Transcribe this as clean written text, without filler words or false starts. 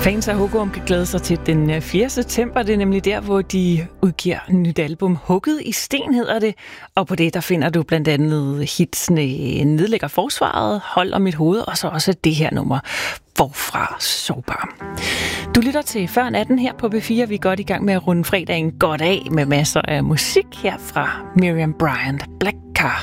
Fans af Hugorm kan glæde sig til den 4. september. Det er nemlig der, hvor de udgiver et nyt album. Hugget i sten hedder det. Og på det, der finder du blandt andet hitsene Nedlægger forsvaret, Hold om mit hoved, og så også det her nummer, Forfra sårbar. Du lytter til Før natten her på B4. Vi er godt i gang med at runde fredagen godt af med masser af musik her fra Miriam Bryant, Black